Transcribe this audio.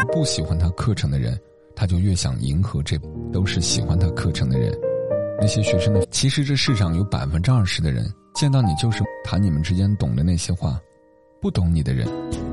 不喜欢他课程的人，他就越想迎合这都是喜欢他课程的人。那些学生的，其实这世上有20%的人见到你就是谈你们之间懂的那些话，不懂你的人